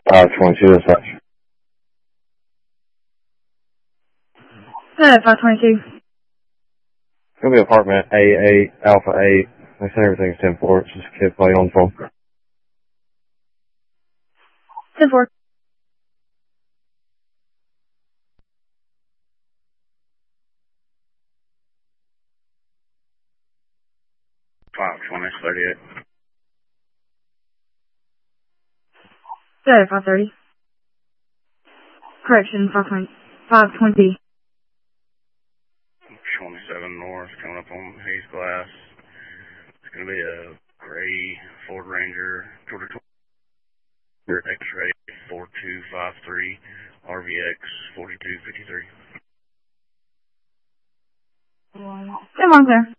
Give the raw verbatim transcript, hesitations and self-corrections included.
five twenty-two, dispatch. Uh, five twenty-two. It's gonna be apartment A eight, Alpha eight. They said everything's ten four. It's just a kid playing on the phone. ten four. five twenty, thirty-eight. Uh, five thirty. Correction, five twenty. five twenty. twenty-seven north, coming up on Hayes Glass. It's going to be a gray Ford Ranger, Georgia X-ray four two five three, R V X forty-two fifty-three. Come on, clear.